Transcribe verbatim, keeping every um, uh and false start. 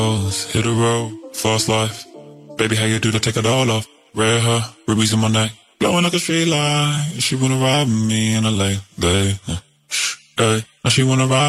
Hit the road, fast life. Baby, how you do to take it all off? Red hair, rubies in my neck, glowing like a street light. She wanna ride with me in L A, babe. Hey, now she wanna ride.